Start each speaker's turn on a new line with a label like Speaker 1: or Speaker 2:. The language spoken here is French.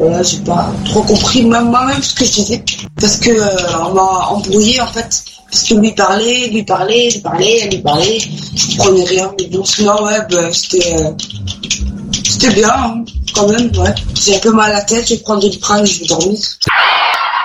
Speaker 1: Voilà, j'ai pas trop compris moi-même ce que je disais. Parce que on m'a embrouillé en fait. Parce que lui parlait. Je comprenais rien. Mais bon, sinon, ouais, c'était bien, hein, quand même, ouais. J'ai un peu mal à la tête, je vais prendre des Doliprane et je vais dormir.